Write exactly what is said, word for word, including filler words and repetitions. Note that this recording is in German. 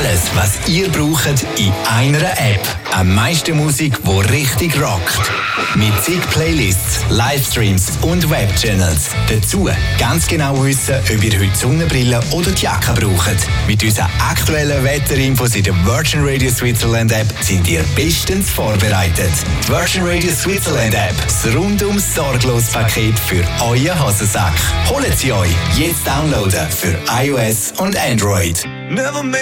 Alles, was ihr braucht, in einer App. Am meisten Musik, die richtig rockt. Mit zig Playlists, Livestreams und Webchannels. Dazu ganz genau wissen, ob ihr heute Sonnenbrille oder die Jacke braucht. Mit unseren aktuellen Wetterinfos in der Virgin Radio Switzerland App sind ihr bestens vorbereitet. Die Virgin Radio Switzerland App, das rundum sorglos Paket für euren Hosensack. Holt sie euch jetzt downloaden für iOS und Android. Never